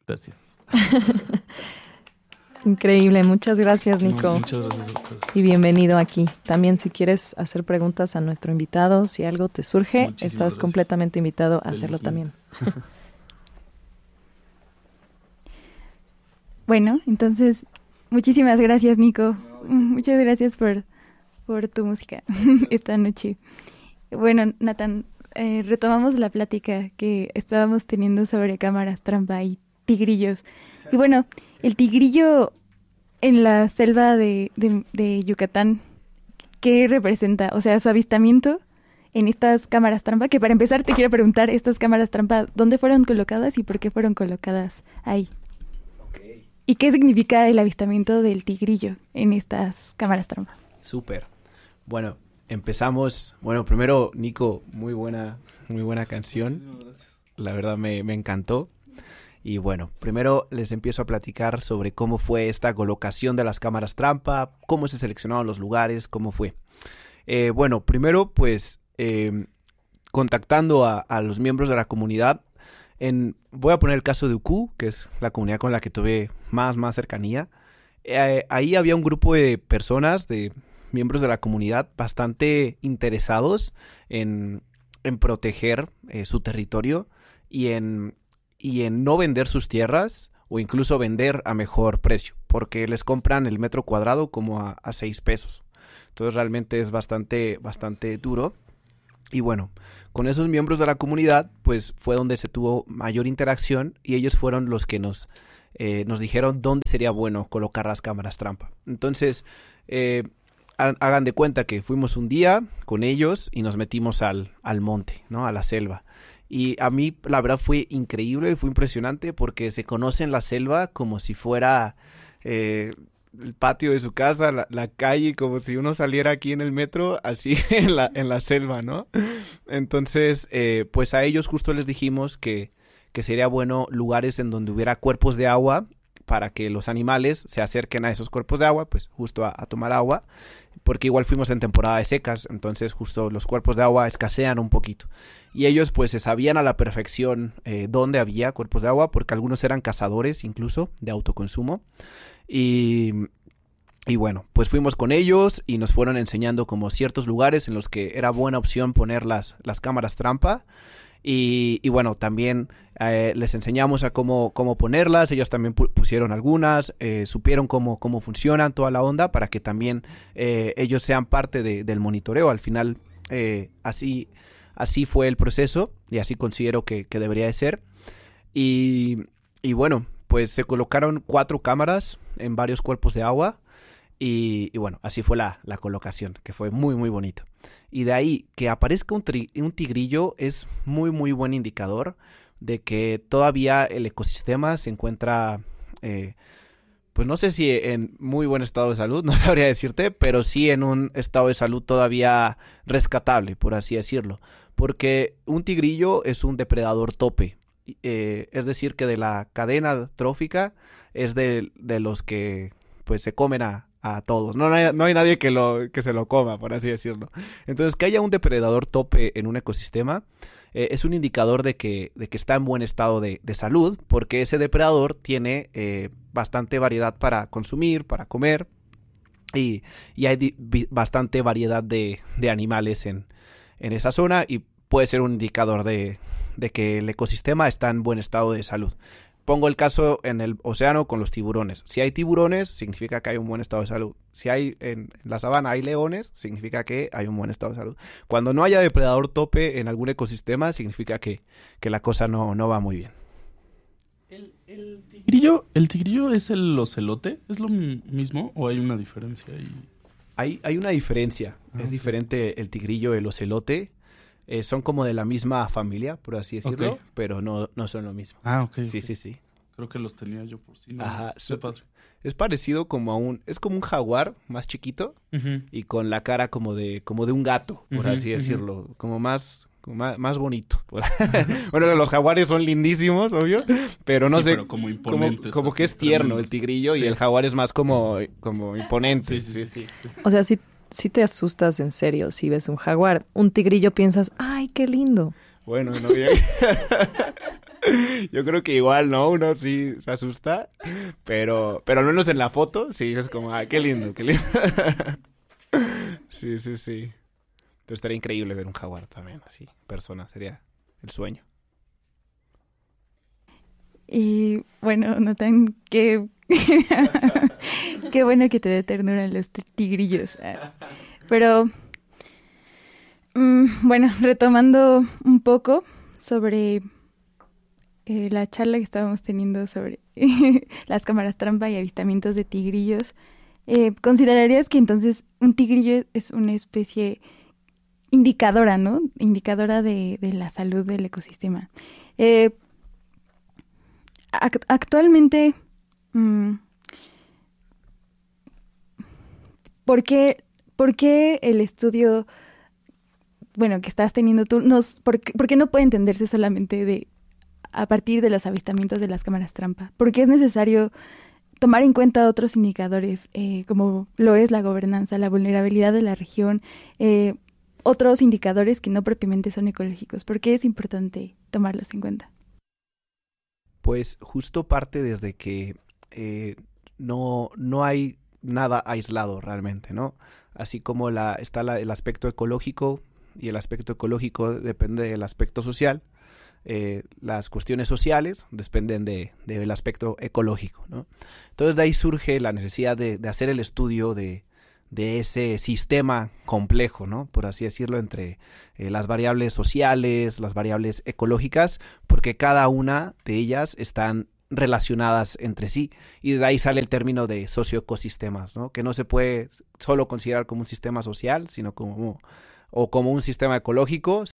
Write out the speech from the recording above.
Gracias. Increíble, muchas gracias, Nico. Muchas gracias a ustedes. Y bienvenido aquí. También si quieres hacer preguntas a nuestro invitado, si algo te surge, Muchísimas estás gracias. completamente invitado a hacerlo también. Bueno, entonces, muchísimas gracias, Nico. Muchas gracias por tu música esta noche. Bueno, Nathan, retomamos la plática que estábamos teniendo sobre cámaras trampa y tigrillos. Y bueno, el tigrillo en la selva de Yucatán, ¿qué representa? O sea, su avistamiento en estas cámaras trampa, que para empezar te quiero preguntar, estas cámaras trampa, ¿dónde fueron colocadas y por qué fueron colocadas ahí? Okay. ¿Y qué significa el avistamiento del tigrillo en estas cámaras trampa? Súper. Bueno, empezamos. Bueno, primero, Nico, muy buena canción. La verdad me encantó. Y bueno, primero les empiezo a platicar sobre cómo fue esta colocación de las cámaras trampa, cómo se seleccionaron los lugares, cómo fue. Bueno, primero pues contactando a los miembros de la comunidad. Voy a poner el caso de UQ, que es la comunidad con la que tuve más cercanía. Ahí había un grupo de personas, de miembros de la comunidad, bastante interesados en proteger su territorio y en no vender sus tierras o incluso vender a mejor precio, porque les compran el metro cuadrado como a 6 pesos. Entonces realmente es bastante duro. Y bueno, con esos miembros de la comunidad, pues fue donde se tuvo mayor interacción y ellos fueron los que nos dijeron dónde sería bueno colocar las cámaras trampa. Entonces, hagan de cuenta que fuimos un día con ellos y nos metimos al monte, ¿no? A la selva. Y a mí, la verdad, fue increíble, fue impresionante porque se conoce en la selva como si fuera el patio de su casa, la calle, como si uno saliera aquí en el metro, así en la selva, ¿no? Entonces, pues a ellos justo les dijimos que sería bueno lugares en donde hubiera cuerpos de agua para que los animales se acerquen a esos cuerpos de agua, pues justo a tomar agua, porque igual fuimos en temporada de secas, entonces justo los cuerpos de agua escasean un poquito. Y ellos pues se sabían a la perfección dónde había cuerpos de agua, porque algunos eran cazadores incluso de autoconsumo. Y bueno, pues fuimos con ellos y nos fueron enseñando como ciertos lugares en los que era buena opción poner las cámaras trampa. Y bueno, también les enseñamos a cómo ponerlas. Ellos también pusieron algunas, supieron cómo funcionan toda la onda para que también ellos sean parte del monitoreo. Al final así fue el proceso y así considero que debería de ser. Y bueno, pues se colocaron 4 cámaras en varios cuerpos de agua. Y bueno, así fue la colocación, que fue muy bonito. Y de ahí que aparezca un tigrillo es muy buen indicador de que todavía el ecosistema se encuentra, pues no sé si en muy buen estado de salud, no sabría decirte, pero sí en un estado de salud todavía rescatable, por así decirlo. Porque un tigrillo es un depredador tope. Es decir, que de la cadena trófica es de los que pues se comen a todos. No hay nadie que se lo coma, por así decirlo. Entonces, que haya un depredador tope en un ecosistema es un indicador de que está en buen estado de salud, porque ese depredador tiene bastante variedad para consumir, para comer, y hay bastante variedad de animales en esa zona, y puede ser un indicador de que el ecosistema está en buen estado de salud. Pongo el caso en el océano con los tiburones. Si hay tiburones, significa que hay un buen estado de salud. Si hay en la sabana hay leones, significa que hay un buen estado de salud. Cuando no haya depredador tope en algún ecosistema, significa que la cosa no va muy bien. ¿El tigrillo es el ocelote? ¿Es lo mismo o hay una diferencia ahí? Hay una diferencia. Es okay. Diferente el tigrillo y el ocelote. Son como de la misma familia, por así decirlo, okay. Pero no son lo mismo. Ah, ok. Sí. Creo que los tenía yo por sí. No, Ajá. padre. Es parecido como es como un jaguar más chiquito y con la cara como de un gato, por así decirlo, como más bonito. Bueno, los jaguares son lindísimos, obvio, pero no sé, pero como imponentes. Como que es tierno tremendos. el tigrillo sí. Y el jaguar es más como imponente. Sí. O sea, sí te asustas en serio si ves un jaguar. Un tigrillo piensas, ¡ay, qué lindo! Bueno, no, yo Yo creo que igual, ¿no? Uno sí se asusta, pero al menos en la foto sí es como, ah, qué lindo, qué lindo. Sí, sí, sí. Pero estaría increíble ver un jaguar también, así, persona, sería el sueño. Y bueno, Natán, qué, qué bueno que te dé ternura los tigrillos. Pero, bueno, retomando un poco sobre la charla que estábamos teniendo sobre las cámaras trampa y avistamientos de tigrillos, ¿considerarías que entonces un tigrillo es una especie indicadora, ¿no? Indicadora de la salud del ecosistema? Actualmente, ¿por qué el estudio, bueno, que estás teniendo tú, por qué no puede entenderse solamente a partir de los avistamientos de las cámaras trampa? ¿Por qué es necesario tomar en cuenta otros indicadores, como lo es la gobernanza, la vulnerabilidad de la región, otros indicadores que no propiamente son ecológicos? ¿Por qué es importante tomarlos en cuenta? Pues justo parte desde que no hay nada aislado realmente, ¿no? Así como está el aspecto ecológico, y el aspecto ecológico depende del aspecto social, las cuestiones sociales dependen del aspecto ecológico, ¿no? Entonces de ahí surge la necesidad de hacer el estudio de ese sistema complejo, ¿no? Por así decirlo, entre las variables sociales, las variables ecológicas, porque cada una de ellas están relacionadas entre sí, y de ahí sale el término de socioecosistemas, ¿no? Que no se puede solo considerar como un sistema social, sino como un sistema ecológico,